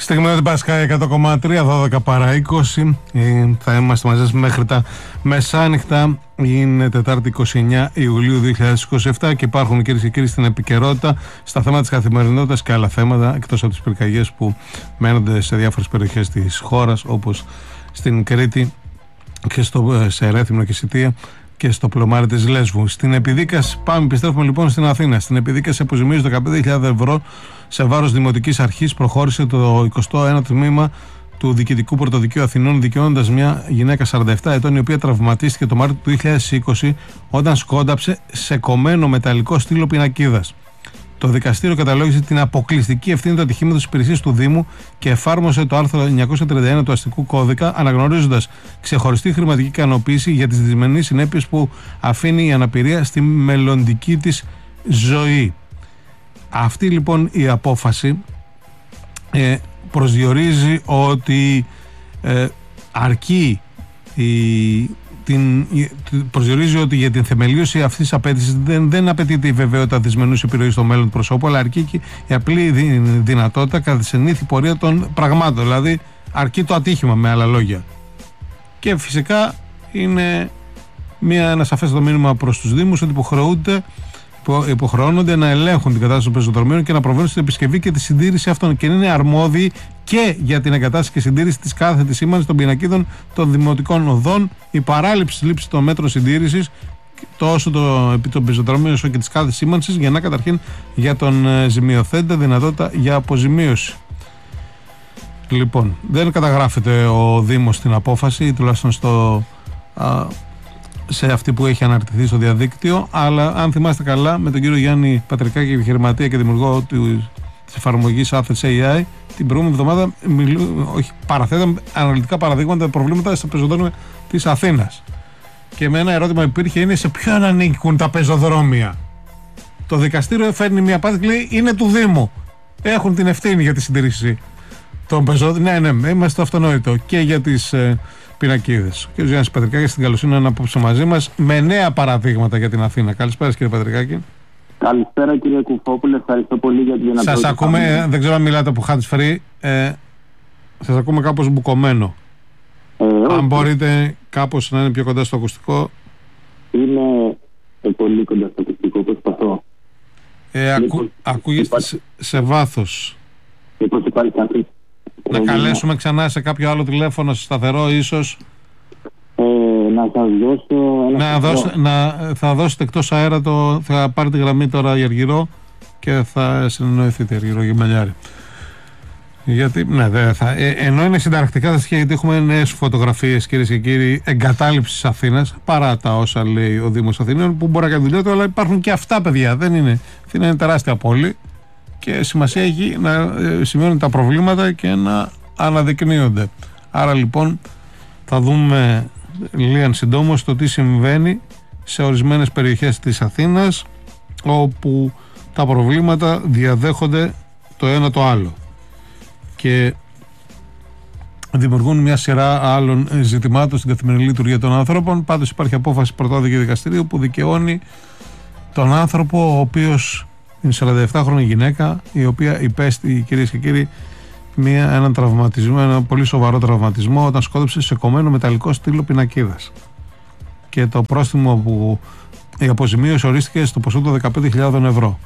Στιγμή την Πάσχα 100,3, 12 παρά 20. Θα είμαστε μαζί σας μέχρι τα μεσάνυχτα. Είναι Τετάρτη 29 Ιουλίου 2027 και υπάρχουν, κυρίες και κύριοι, στην επικαιρότητα στα θέματα της καθημερινότητας και άλλα θέματα, εκτός από τις πυρκαγιές που μένονται σε διάφορες περιοχές της χώρας, όπως στην Κρήτη και σε Ερέθυμνο και Σιτία και στο πλωμάρι της Λέσβου. Στην επιδίκαση, επιστρέφουμε λοιπόν στην Αθήνα. Στην επιδίκαση αποζημίωση 15.000 ευρώ σε βάρος Δημοτικής Αρχής προχώρησε το 21ο τμήμα του Διοικητικού Πρωτοδικείου Αθηνών, δικαιώνοντας μια γυναίκα 47 ετών, η οποία τραυματίστηκε το Μάρτιο του 2020 όταν σκόνταψε σε κομμένο μεταλλικό στήλο πινακίδας. Το δικαστήριο καταλόγισε την αποκλειστική ευθύνη του ατυχήματος στις υπηρεσίες του Δήμου και εφάρμοσε το άρθρο 931 του Αστικού Κώδικα, αναγνωρίζοντας ξεχωριστή χρηματική ικανοποίηση για τις δυσμενείς συνέπειες που αφήνει η αναπηρία στη μελλοντική της ζωή. Αυτή λοιπόν η απόφαση προσδιορίζει ότι προσδιορίζει ότι για την θεμελίωση αυτής της απέτησης δεν απαιτείται η βεβαιότητα δυσμενούς επιρροής στο μέλλον του προσώπου, αλλά αρκεί και η απλή δυνατότητα κατά τη συνήθη πορεία των πραγμάτων. Δηλαδή, αρκεί το ατύχημα, με άλλα λόγια. Και φυσικά είναι ένα σαφέστατο μήνυμα προς τους Δήμους ότι υποχρεώνονται να ελέγχουν την κατάσταση των πεζοδρομίων και να προβαίνουν στην επισκευή και τη συντήρηση αυτών, και είναι αρμόδιοι και για την εγκατάσταση και συντήρηση της κάθετης σήμανσης των πινακίδων των δημοτικών οδών, η παράληψη λήψη των μέτρων συντήρησης τόσο επί των πεζοδρομίων όσο και της κάθετης σήμανσης, για να καταρχήν για τον ζημιοθέτη δυνατότητα για αποζημίωση. Λοιπόν, δεν καταγράφεται ο Δήμος στην απόφαση, ή τουλάχιστον σε αυτή που έχει αναρτηθεί στο διαδίκτυο, αλλά αν θυμάστε καλά, με τον κύριο Γιάννη Πατρικάκη, επιχειρηματία και δημιουργό της εφαρμογής Athens AI, την προηγούμενη εβδομάδα παραθέταμε αναλυτικά παραδείγματα προβλήματα στα πεζοδρόμια της Αθήνας. Και με ένα ερώτημα που υπήρχε είναι σε ποιον ανήκουν τα πεζοδρόμια. Το δικαστήριο φέρνει μια απάντηση και λέει είναι του Δήμου. Έχουν την ευθύνη για τη συντήρηση των πεζοδρόμιων. Ναι, είμαστε στο αυτονόητο και για τις πινακίδες. Ο κ. Γιάννης Πατρικάκης στην καλοσύνη είναι απόψε μαζί μας με νέα παραδείγματα για την Αθήνα. Καλησπέρα, κύριε Πατρικάκη. Καλησπέρα, κύριε Κουφόπουλε. Ευχαριστώ πολύ για την δυνατότητα. Σας ακούμε, δεν ξέρω αν μιλάτε από hands free. Σας ακούμε κάπως μπουκωμένο. Αν μπορείτε κάπως να είναι πιο κοντά στο ακουστικό. Είναι πολύ κοντά στο ακουστικό, προσπαθώ. Ακούγεστε σε βάθος. Μήπως υπάρχει κάτι. Να καλέσουμε ξανά σε κάποιο άλλο τηλέφωνο, σε σταθερό ίσως. Να σας δώσω θα δώσετε εκτός αέρα θα πάρετε γραμμή τώρα η Αργυρό και θα συνεννοηθείτε, Αργυρό Γεμελιάρη. Γιατί, ενώ είναι συνταρακτικά τα στοιχεία, γιατί έχουμε νέες φωτογραφίες, κυρίες και κύριοι, εγκατάλειψης Αθήνας, παρά τα όσα λέει ο Δήμος Αθηνών, που μπορεί να κάνει δουλειά του, αλλά υπάρχουν και αυτά, παιδιά. Αθήνα είναι τεράστια πόλη και σημασία έχει να σημειώνουν τα προβλήματα και να αναδεικνύονται. Άρα λοιπόν θα δούμε λίγαν συντόμως το τι συμβαίνει σε ορισμένες περιοχές της Αθήνας, όπου τα προβλήματα διαδέχονται το ένα το άλλο και δημιουργούν μια σειρά άλλων ζητημάτων στην καθημερινή λειτουργία των ανθρώπων. Πάντως υπάρχει απόφαση πρωτόδικη δικαστηρίου που δικαιώνει τον άνθρωπο, ο οποίος είναι 47χρονη γυναίκα, η οποία υπέστη, κυρίες και κύριοι, έναν τραυματισμό, ένα πολύ σοβαρό τραυματισμό όταν σκότωσε σε κομμένο μεταλλικό στήλο πινακίδας. Και το πρόστιμο η αποζημίωση ορίστηκε στο ποσό των 15.000 ευρώ.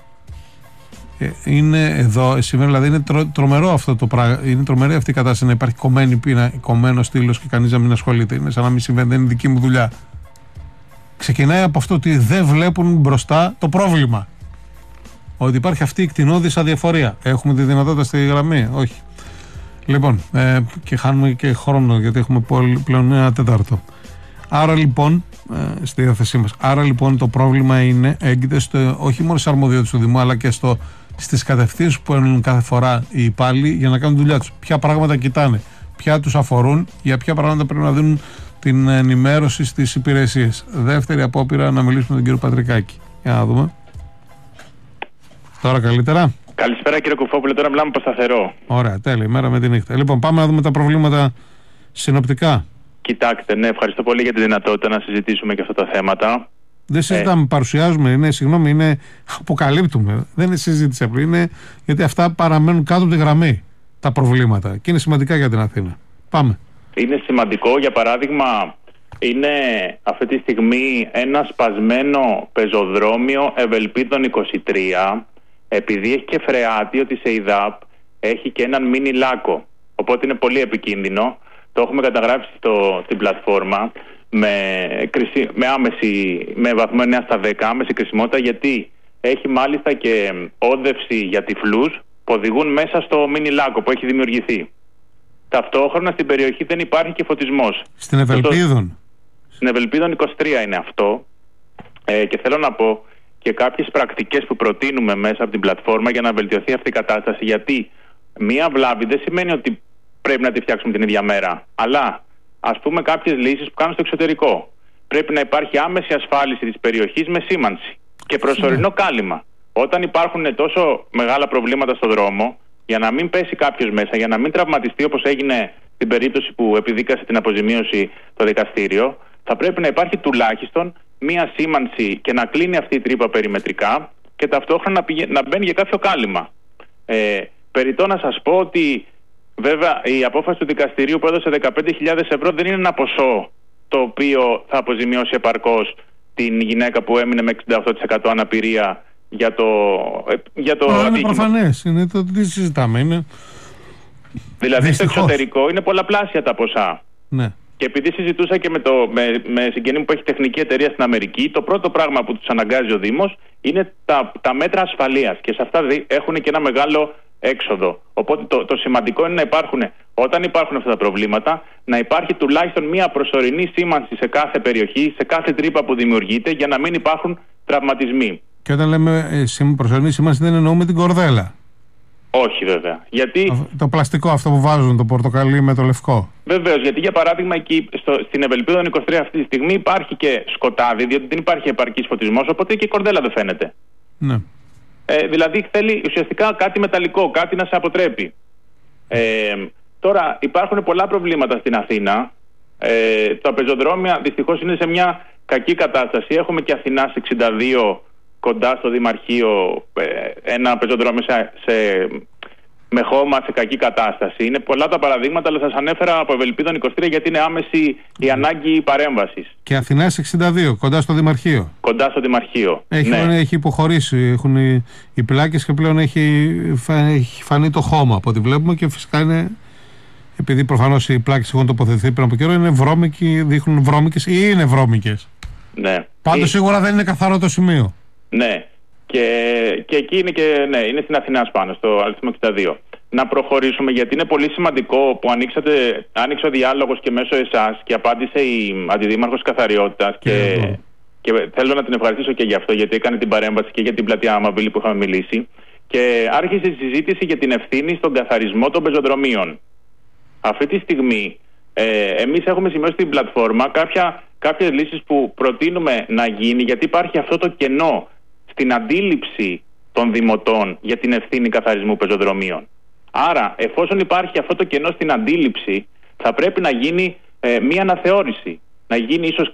Είναι εδώ, δηλαδή είναι τρομερό αυτό το πράγμα. Είναι τρομερή αυτή η κατάσταση να υπάρχει κομμένο στήλος και κανείς να μην ασχολείται. Είναι σαν να μην συμβαίνει, δεν είναι δική μου δουλειά. Ξεκινάει από αυτό ότι δεν βλέπουν μπροστά το πρόβλημα. Ότι υπάρχει αυτή η κτηνώδης αδιαφορία. Έχουμε τη δυνατότητα στη γραμμή? Όχι. Λοιπόν, και χάνουμε και χρόνο, γιατί έχουμε πλέον ένα τέταρτο. Άρα λοιπόν, στη διάθεσή μας. Άρα λοιπόν το πρόβλημα έγκυται όχι μόνο στις αρμοδιότητες του Δημού, αλλά και στις κατευθύνσεις που παίρνουν κάθε φορά οι υπάλληλοι για να κάνουν τη δουλειά τους. Ποια πράγματα κοιτάνε, ποια τους αφορούν, για ποια πράγματα πρέπει να δίνουν την ενημέρωση στις υπηρεσίες. Δεύτερη απόπειρα να μιλήσουμε με τον κύριο Πατρικάκη. Για να δούμε. Τώρα καλύτερα. Καλησπέρα, κύριε Κουφόπουλε, τώρα μιλάμε από σταθερό. Ωραία, τέλεια, μέρα με τη νύχτα. Λοιπόν, πάμε να δούμε τα προβλήματα συνοπτικά. Κοιτάξτε, ναι, ευχαριστώ πολύ για τη δυνατότητα να συζητήσουμε και αυτά τα θέματα. Δεν συζητάμε, παρουσιάζουμε, αποκαλύπτουμε. Δεν είναι συζήτηση απλή, είναι γιατί αυτά παραμένουν κάτω από τη γραμμή. τα προβλήματα. Και είναι σημαντικά για την Αθήνα. Πάμε. Είναι σημαντικό, για παράδειγμα, είναι αυτή τη στιγμή ένα σπασμένο πεζοδρόμιο Ευελπίδων 23, επειδή έχει και φρεάτιο της ΕΙΔΑΠ, έχει και έναν μίνι λάκκο. Οπότε είναι πολύ επικίνδυνο. Το έχουμε καταγράψει στην πλατφόρμα με βαθμό 9 στα 10, άμεση κρισιμότητα, γιατί έχει μάλιστα και όδευση για τυφλούς που οδηγούν μέσα στο μίνι λάκκο που έχει δημιουργηθεί. Ταυτόχρονα στην περιοχή δεν υπάρχει και φωτισμός. Στην Ευελπίδων. Στην Ευελπίδων 23 είναι αυτό. Και θέλω να πω και κάποιες πρακτικές που προτείνουμε μέσα από την πλατφόρμα για να βελτιωθεί αυτή η κατάσταση. Γιατί μία βλάβη δεν σημαίνει ότι πρέπει να τη φτιάξουμε την ίδια μέρα. Αλλά ας πούμε κάποιες λύσεις που κάνουν στο εξωτερικό. Πρέπει να υπάρχει άμεση ασφάλιση της περιοχής με σήμανση και προσωρινό κάλυμα. Όταν υπάρχουν τόσο μεγάλα προβλήματα στον δρόμο, για να μην πέσει κάποιος μέσα, για να μην τραυματιστεί όπως έγινε στην περίπτωση που επιδίκασε την αποζημίωση το δικαστήριο, θα πρέπει να υπάρχει τουλάχιστον μία σήμανση και να κλείνει αυτή η τρύπα περιμετρικά και ταυτόχρονα να μπαίνει για κάποιο κάλυμα. Περιττό να σας πω ότι βέβαια η απόφαση του δικαστηρίου που έδωσε 15.000 ευρώ δεν είναι ένα ποσό το οποίο θα αποζημιώσει επαρκώς την γυναίκα που έμεινε με 68% αναπηρία για το ατύχημα. Είναι προφανές, είναι το τι συζητάμε. Είναι... Δηλαδή δυστυχώς. Στο εξωτερικό είναι πολλαπλάσια τα ποσά. Ναι. Και επειδή συζητούσα και με συγγενή μου που έχει τεχνική εταιρεία στην Αμερική, το πρώτο πράγμα που τους αναγκάζει ο Δήμος είναι τα μέτρα ασφαλείας. Και σε αυτά έχουν και ένα μεγάλο έξοδο. Οπότε το σημαντικό είναι να υπάρχουν, όταν υπάρχουν αυτά τα προβλήματα, να υπάρχει τουλάχιστον μία προσωρινή σήμανση σε κάθε περιοχή, σε κάθε τρύπα που δημιουργείται, για να μην υπάρχουν τραυματισμοί. Και όταν λέμε προσωρινή σήμανση, δεν εννοούμε την κορδέλα. Όχι, βέβαια. Γιατί... Το πλαστικό αυτό που βάζουν, το πορτοκαλί με το λευκό. Βεβαίως, γιατί για παράδειγμα εκεί στην Ευελπίδων 23 αυτή τη στιγμή υπάρχει και σκοτάδι, διότι δεν υπάρχει επαρκής φωτισμός, οπότε και η κορδέλα δεν φαίνεται. Ναι. Δηλαδή θέλει ουσιαστικά κάτι μεταλλικό, κάτι να σε αποτρέπει. Τώρα υπάρχουν πολλά προβλήματα στην Αθήνα. Τα πεζοδρόμια δυστυχώς είναι σε μια κακή κατάσταση. Έχουμε και Αθηνάς 62 κοντά στο Δημαρχείο, ένα πεζοδρόμιο με χώμα σε κακή κατάσταση. Είναι πολλά τα παραδείγματα, αλλά σας ανέφερα από Ευελπίδων 23 γιατί είναι άμεση η ανάγκη παρέμβασης. Και Αθηνάς 62, κοντά στο Δημαρχείο. Κοντά στο Δημαρχείο. Έχει υποχωρήσει, έχουν οι πλάκες και πλέον έχει φανεί το χώμα από ό,τι βλέπουμε, και φυσικά είναι, επειδή προφανώς οι πλάκες έχουν τοποθετηθεί πριν από καιρό, είναι βρώμικοι, δείχνουν βρώμικες ή είναι βρώμικες. Ναι. Πάντως σίγουρα δεν είναι καθαρό το σημείο. Ναι. Και εκεί είναι είναι στην Αθηνάς πάνω, στο αριθμό 62. Να προχωρήσουμε, γιατί είναι πολύ σημαντικό που άνοιξε ο διάλογος και μέσω εσάς και απάντησε η Αντιδήμαρχος Καθαριότητας και θέλω να την ευχαριστήσω και γι' αυτό, γιατί έκανε την παρέμβαση και για την πλατεία Αμαβίλη που είχαμε μιλήσει, και άρχισε η συζήτηση για την ευθύνη στον καθαρισμό των πεζοδρομίων. Αυτή τη στιγμή εμείς έχουμε σημειώσει στην πλατφόρμα κάποιες λύσεις που προτείνουμε να γίνει, γιατί υπάρχει αυτό το κενό στην αντίληψη των δημοτών για την ευθύνη καθαρισμού πεζοδρομίων. Άρα, εφόσον υπάρχει αυτό το κενό στην αντίληψη, θα πρέπει να γίνει μια αναθεώρηση. Να γίνει ίσως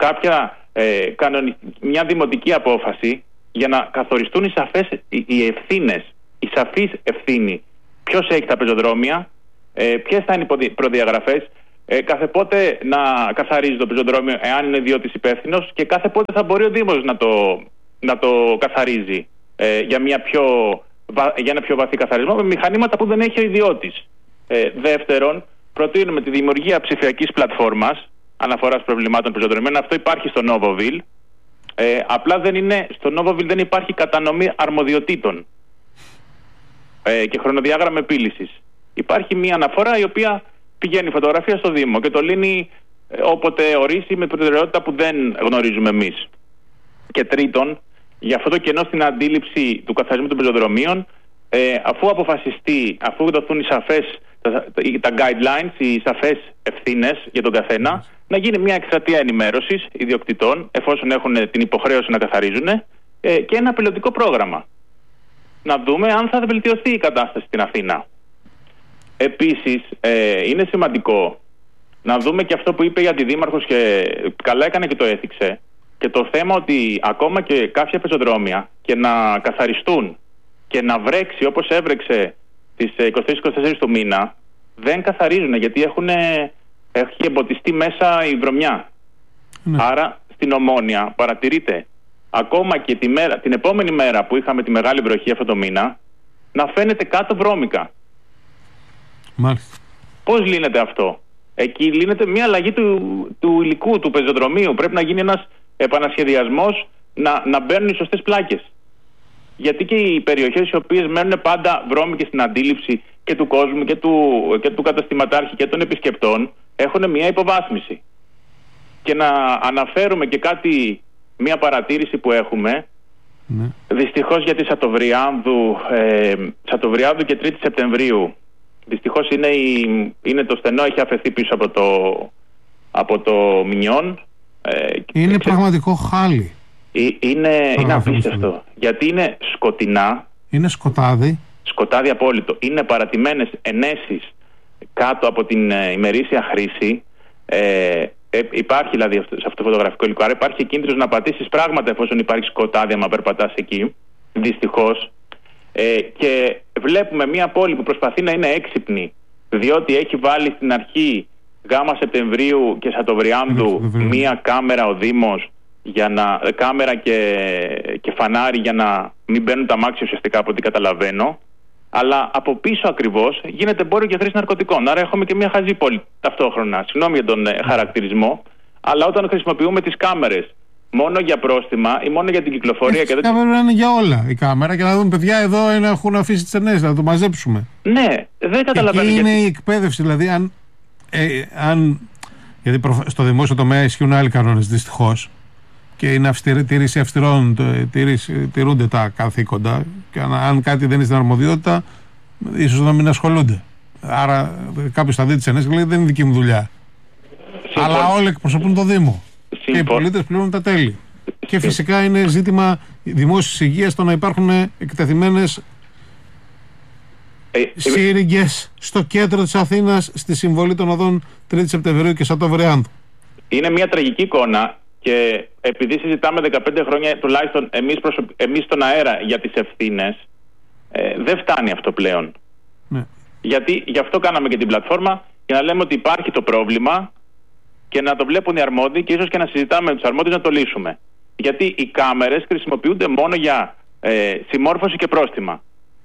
μια δημοτική απόφαση για να καθοριστούν οι ευθύνες, η σαφής ευθύνη. Ποιος έχει τα πεζοδρόμια, ποιες θα είναι οι προδιαγραφές, κάθε πότε να καθαρίζει το πεζοδρόμιο εάν είναι ιδιώτης υπεύθυνος, και κάθε πότε θα μπορεί ο Δήμος να το καθαρίζει για ένα πιο βαθύ καθαρισμό με μηχανήματα που δεν έχει ο ιδιώτης. Δεύτερον, προτείνουμε τη δημιουργία ψηφιακής πλατφόρμας αναφοράς προβλημάτων πεζοδρομίων. Αυτό υπάρχει στο Novoville. Απλά στο Novoville δεν υπάρχει κατανομή αρμοδιοτήτων και χρονοδιάγραμμα επίλυσης. Υπάρχει μια αναφορά η οποία πηγαίνει φωτογραφία στο Δήμο και το λύνει όποτε ορίσει με προτεραιότητα που δεν γνωρίζουμε εμείς. Και τρίτον, για αυτό το κενό στην αντίληψη του καθαρισμού των πεζοδρομίων, αφού αποφασιστεί, αφού δοθούν τα guidelines, οι σαφές ευθύνες για τον καθένα, να γίνει μια εκστρατεία ενημέρωσης ιδιοκτητών, εφόσον έχουν την υποχρέωση να καθαρίζουν, και ένα πιλωτικό πρόγραμμα. Να δούμε αν θα βελτιωθεί η κατάσταση στην Αθήνα. Επίσης, είναι σημαντικό να δούμε και αυτό που είπε η Αντιδήμαρχος, και καλά έκανε και το έθιξε, και το θέμα ότι ακόμα και κάποια πεζοδρόμια και να καθαριστούν και να βρέξει όπως έβρεξε τις 23-24 του μήνα, δεν καθαρίζουν γιατί έχει εμποτιστεί μέσα η βρωμιά. Ναι. Άρα στην Ομόνια παρατηρείται ακόμα και την επόμενη μέρα που είχαμε τη μεγάλη βροχή αυτό το μήνα να φαίνεται κάτω βρώμικα. Μάλιστα. Πώς λύνεται αυτό? Εκεί λύνεται μια αλλαγή του υλικού, του πεζοδρομίου. Πρέπει να γίνει ένας επανασχεδιασμός να μπαίνουν οι σωστές πλάκες. Γιατί και οι περιοχές οι οποίες μένουν πάντα βρώμικες στην αντίληψη και του κόσμου και του καταστηματάρχη και των επισκεπτών έχουν μια υποβάθμιση. Και να αναφέρουμε και μια παρατήρηση που έχουμε, Ναι. Δυστυχώς για τη Σατοβριάδου και 3η Σεπτεμβρίου. Δυστυχώς είναι το στενό, έχει αφαιθεί πίσω από το Μινιόν. Είναι πραγματικό χάλι. Είναι απίστευτο. Γιατί είναι σκοτεινά. Είναι σκοτάδι. Σκοτάδι απόλυτο. Είναι παρατημένες ενέσεις κάτω από την ημερήσια χρήση. Υπάρχει δηλαδή σε αυτό το φωτογραφικό υλικό. Άρα υπάρχει κίνδυνος να πατήσεις πράγματα εφόσον υπάρχει σκοτάδι άμα περπατάς εκεί. Δυστυχώς. Και βλέπουμε μια πόλη που προσπαθεί να είναι έξυπνη, διότι έχει βάλει στην αρχή Γ Σεπτεμβρίου και Σατοβριάνδου μια κάμερα ο Δήμος, κάμερα και φανάρι για να μην μπαίνουν τα αμάξια ουσιαστικά από ό,τι καταλαβαίνω. Αλλά από πίσω ακριβώς γίνεται εμπόριο και χρήση ναρκωτικών. Άρα έχουμε και μια χαζή πόλη ταυτόχρονα. Συγγνώμη για τον χαρακτηρισμό, αλλά όταν χρησιμοποιούμε τις κάμερες μόνο για πρόστιμα ή μόνο για την κυκλοφορία. Η κάμερα είναι για όλα η κάμερα και να δουν παιδιά εδώ έχουν αφήσει τις ενέσεις, να το μαζέψουμε. Ναι, δεν καταλαβαίνω. Εκεί είναι η εκπαίδευση, δηλαδή γιατί στο δημόσιο τομέα ισχύουν άλλοι κανόνες δυστυχώς και είναι τήρηση αυστηρών, τηρούνται τα καθήκοντα και αν κάτι δεν είναι στην αρμοδιότητα ίσως να μην ασχολούνται. Άρα κάποιος θα δει τις ενέσεις και λέει δεν είναι δική μου δουλειά. Αλλά όλοι εκπροσωπούν το Δήμο. Και οι πολίτες πληρώνουν τα τέλη. Και φυσικά είναι ζήτημα δημόσιας υγείας το να υπάρχουν εκτεθειμένες σύριγγες στο κέντρο της Αθήνας στη συμβολή των οδών 3η Σεπτεμβρίου και Σατοβριάνδου. Είναι μια τραγική εικόνα και επειδή συζητάμε 15 χρόνια τουλάχιστον εμείς στον αέρα για τις ευθύνες, δεν φτάνει αυτό πλέον. Ναι. Γιατί γι' αυτό κάναμε και την πλατφόρμα, για να λέμε ότι υπάρχει το πρόβλημα και να το βλέπουν οι αρμόδιοι και ίσως και να συζητάμε με τους αρμόδιους να το λύσουμε. Γιατί οι κάμερες χρησιμοποιούνται μόνο για συμμόρφωση και πρόστιμα.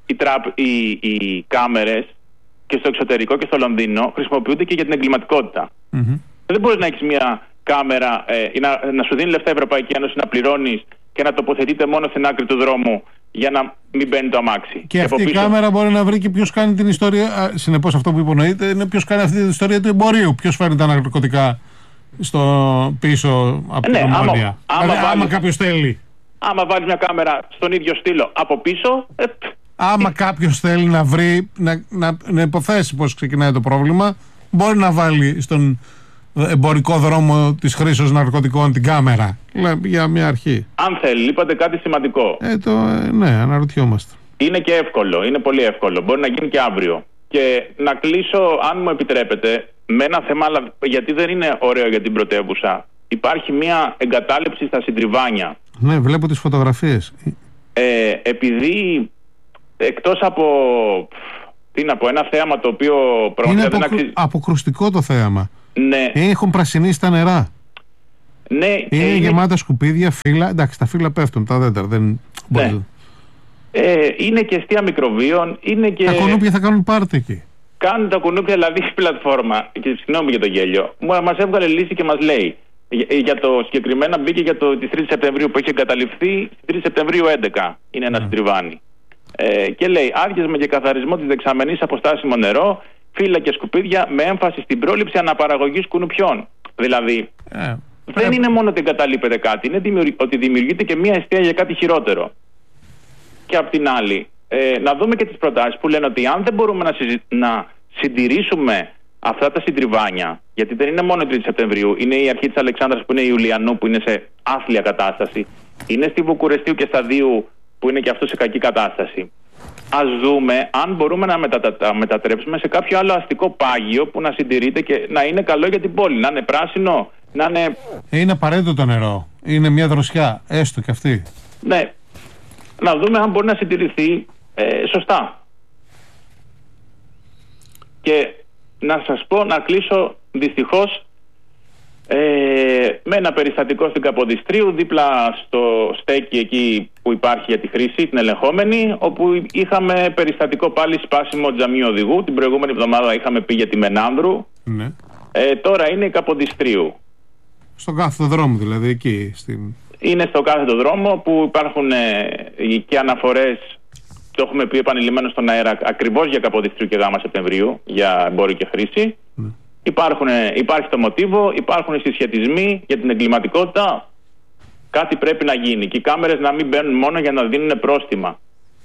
Οι κάμερες και στο εξωτερικό και στο Λονδίνο χρησιμοποιούνται και για την εγκληματικότητα. Mm-hmm. Δεν μπορείς να έχεις μια κάμερα να σου δίνει λεφτά η Ευρωπαϊκή Ένωση να πληρώνεις και να τοποθετείται μόνο στην άκρη του δρόμου για να μην μπαίνει το αμάξι. Και αυτή η κάμερα μπορεί να βρει και ποιος κάνει την ιστορία. Συνεπώς αυτό που υπονοείται είναι ποιος κάνει αυτή την ιστορία του εμπορίου. Ποιος φέρνει τα ναρκωτικά στο πίσω από την Ομόνια. Άμα κάποιος θέλει. Άμα βάλεις μια κάμερα στον ίδιο στήλο από πίσω. Άμα κάποιος θέλει να βρει, να υποθέσει πώς ξεκινάει το πρόβλημα, μπορεί να βάλει στον εμπορικό δρόμο της χρήσης ναρκωτικών την κάμερα. Για μια αρχή. Αν θέλει, είπατε κάτι σημαντικό. Ναι, αναρωτιόμαστε. Είναι και εύκολο, είναι πολύ εύκολο. Μπορεί να γίνει και αύριο. Και να κλείσω, αν μου επιτρέπετε, με ένα θέμα, γιατί δεν είναι ωραίο για την πρωτεύουσα. Υπάρχει μια εγκατάλειψη στα Συντριβάνια. Ναι, βλέπω τις φωτογραφίες. Επειδή εκτός από ένα θέαμα το οποίο πραγματικά δεν αξίζει. Αποκρουστικό το θέαμα. Ναι. Έχουν πρασινίσει τα νερά. Ναι, είναι γεμάτα σκουπίδια, φύλλα. Εντάξει, τα φύλλα πέφτουν, τα δέντρα. Δεν ναι. Είναι και εστία μικροβίων. Είναι και... Τα κουνούπια θα κάνουν πάρτι εκεί. Κάνουν τα κουνούπια, δηλαδή η πλατφόρμα. Και συγγνώμη για το γέλιο. Μας έβγαλε λύση και μας λέει. Για το συγκεκριμένα μπήκε για το της 3η Σεπτεμβρίου που έχει εγκαταλειφθεί. 3η Σεπτεμβρίου 11 είναι ένα συντριβάνι. Και λέει άδειασμα και καθαρισμό της δεξαμενής αποστάσιμο νερό, φύλλα και σκουπίδια με έμφαση στην πρόληψη αναπαραγωγής κουνουπιών. Δηλαδή δεν είναι μόνο ότι εγκαταλείπεται κάτι, είναι ότι δημιουργείται και μια αιστεία για κάτι χειρότερο. Και απ' την άλλη, να δούμε και τις προτάσεις που λένε ότι αν δεν μπορούμε να συντηρήσουμε αυτά τα συντριβάνια, γιατί δεν είναι μόνο η 3η Σεπτεμβρίου, είναι η αρχή της Αλεξάνδρας που είναι η Ιουλιανού που είναι σε άθλια κατάσταση, είναι στη Βουκουρεστίου και Σταδίου που είναι και αυτό σε κακή κατάσταση. Ας δούμε αν μπορούμε να μετατρέψουμε σε κάποιο άλλο αστικό πάγιο που να συντηρείται και να είναι καλό για την πόλη, να είναι πράσινο, να είναι... Είναι απαραίτητο το νερό, είναι μια δροσιά, έστω και αυτή. Ναι, να δούμε αν μπορεί να συντηρηθεί σωστά. Και να σας πω, να κλείσω δυστυχώς με ένα περιστατικό στην Καποδιστρίου, δίπλα στο στέκι εκεί που υπάρχει για τη χρήση, την ελεγχόμενη, όπου είχαμε περιστατικό πάλι σπάσιμο τζαμί οδηγού. Την προηγούμενη εβδομάδα είχαμε πει για τη Μενάνδρου. Ναι. Τώρα είναι η Καποδιστρίου. Στον κάθετο δρόμο δηλαδή, εκεί. Είναι στο κάθετο δρόμο που υπάρχουν και αναφορές, το έχουμε πει επανειλημμένο στον αέρα, ακριβώς για Καποδιστρίου και Γάμα Σεπτεμβρίου, για εμπόριο και χρήση. Ναι. Υπάρχει το μοτίβο, υπάρχουν οι συσχετισμοί για την εγκληματικότητα. Κάτι πρέπει να γίνει. Και οι κάμερες να μην μπαίνουν μόνο για να δίνουν πρόστιμα.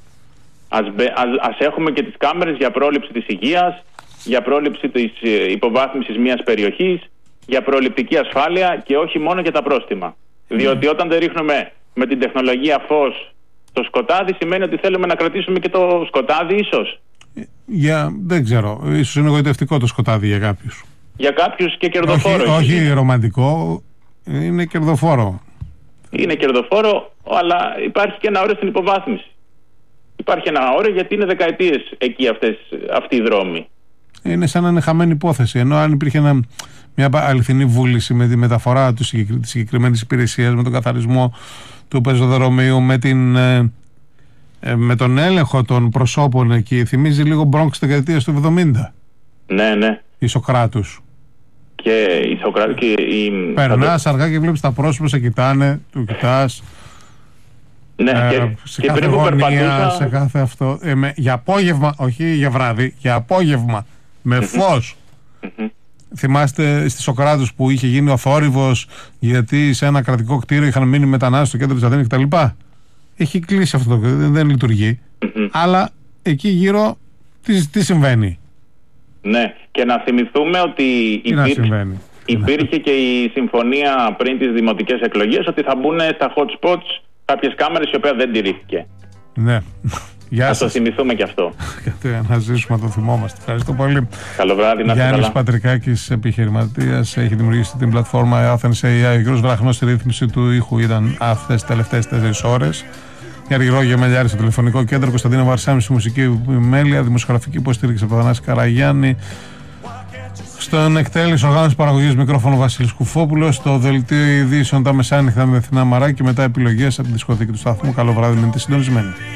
Ας έχουμε και τις κάμερες για πρόληψη της υγείας, για πρόληψη της υποβάθμισης μιας περιοχής, για προληπτική ασφάλεια και όχι μόνο για τα πρόστιμα. Διότι όταν δεν ρίχνουμε με την τεχνολογία φως το σκοτάδι, σημαίνει ότι θέλουμε να κρατήσουμε και το σκοτάδι ίσως. Δεν ξέρω, ίσως είναι εγωιτευτικό το σκοτάδι για κάποιους. Για κάποιους και κερδοφόρο. Όχι ρομαντικό, είναι κερδοφόρο. Είναι κερδοφόρο, αλλά υπάρχει και ένα όριο στην υποβάθμιση. Υπάρχει ένα όριο γιατί είναι δεκαετίες εκεί αυτοί οι δρόμοι. Είναι σαν να είναι χαμένη υπόθεση. Ενώ αν υπήρχε μια αληθινή βούληση με τη μεταφορά της συγκεκριμένης υπηρεσίας, με τον καθαρισμό του πεζοδρομίου, με τον έλεγχο των προσώπων εκεί, θυμίζει λίγο Μπρόγκ της δεκαετίας του 70. Ναι, ναι. Η Σοκράτους. Και η Σοκράτους. Περνάς αργά και βλέπεις τα πρόσωπα, σε κοιτάνε, του κοιτάς. Ναι, σε κάθε γωνία, σε κάθε αυτό. Για απόγευμα, όχι για βράδυ, για απόγευμα. Με φως. Θυμάστε στη Σοκράτους που είχε γίνει ο θόρυβος γιατί σε ένα κρατικό κτίριο είχαν μείνει μετανάστες στο κέντρο της Αθήνας κτλ. Έχει κλείσει αυτό, δεν λειτουργεί. Αλλά εκεί γύρω τι συμβαίνει? Ναι, και να θυμηθούμε ότι υπήρχε και η συμφωνία πριν τις δημοτικές εκλογές ότι θα μπουν στα hot spots κάποιες κάμερες, η οποία δεν τηρήθηκε. Ναι. Θα το θυμηθούμε και αυτό. Γιατί να ζήσουμε, να το θυμόμαστε. Ευχαριστώ πολύ. Καλό βράδυ, να είστε καλά. Γιάννης Πατρικάκης, επιχειρηματίας, έχει δημιουργήσει την πλατφόρμα Athens AI. Ο κ. Βραχνός στη ρύθμιση του ήχου ήταν αυτές τις τελευταίες 4 ώρες. Η Αργυρό Γεμελιάρη στο τηλεφωνικό κέντρο, Κωνσταντίνο Βαρσάμι στη μουσική μέλεια, δημοσιογραφική υποστήριξη από τον Θανάση Καραγιάννη. Στον εκτέλεση οργάνωση παραγωγής μικρόφωνο Βασίλης Κουφόπουλος. Στο δελτίο ειδήσεων τα μεσάνυχτα με Αθηνά Μαράκη και μετά επιλογές από τη δισκοθήκη του σταθμού. Καλό βράδυ, μείνετε συντονισμένοι.